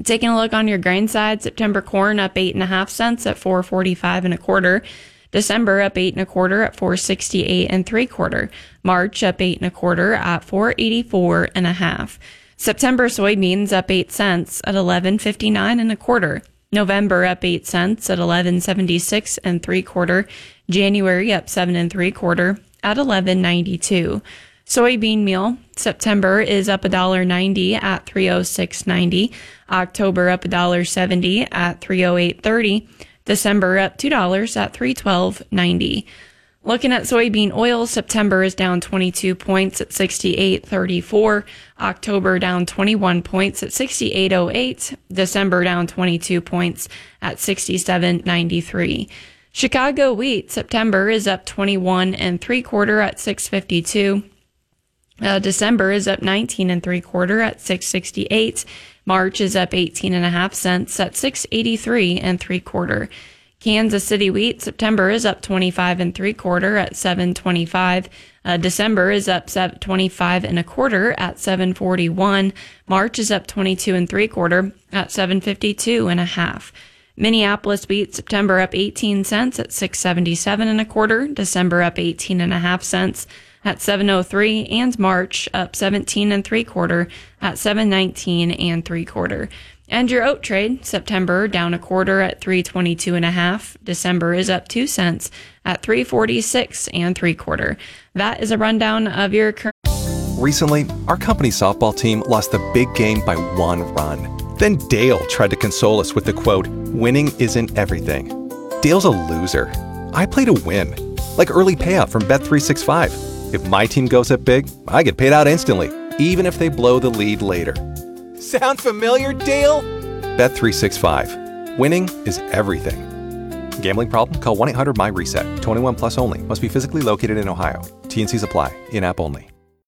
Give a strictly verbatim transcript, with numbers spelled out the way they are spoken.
Taking a look on your grain side, September corn up eight and a half cents at four forty-five and a quarter. December up eight and a quarter at four sixty-eight and three quarter. March up eight and a quarter at four eighty-four and a half. September soybeans up eight cents at eleven fifty-nine and a quarter. November up eight cents at eleven seventy-six and three quarter. January up seven and three quarter at eleven ninety-two. Soybean meal, September is up one dollar ninety at three oh six ninety. October up one dollar seventy at three oh eight thirty. December up two dollars at three twelve ninety. Looking at soybean oil, September is down twenty-two points at sixty-eight thirty-four. October down twenty-one points at sixty-eight oh eight. December down twenty-two points at sixty-seven ninety-three. Chicago wheat, September is up twenty-one and three quarter at six fifty-two. Uh, December is up nineteen and three quarter at six sixty-eight. March is up eighteen and a half cents at six eighty-three and three quarter. Kansas City wheat, September is up twenty-five and three quarter at seven twenty-five. Uh, December is up twenty-five and a quarter at seven forty-one. March is up twenty-two and three quarter at seven fifty-two and a half. Minneapolis wheat, September up eighteen cents at six seventy-seven and a quarter. December up eighteen and a half cents at seven oh three, and March up seventeen and three quarter at seven nineteen and three quarter. And your oat trade, September down a quarter at three twenty-two and a half. December is up two cents at three forty-six and three quarter. That is a rundown of your current. Recently, our company's softball team lost the big game by one run. Then Dale tried to console us with the quote, "Winning isn't everything." Dale's a loser. I play to win, like early payout from Bet three sixty-five. If my team goes up big, I get paid out instantly, even if they blow the lead later. Sound familiar, Dale? Bet three sixty-five. Winning is everything. Gambling problem? Call one eight hundred M Y RESET. twenty-one plus only. Must be physically located in Ohio. T and Cs apply. In-app only.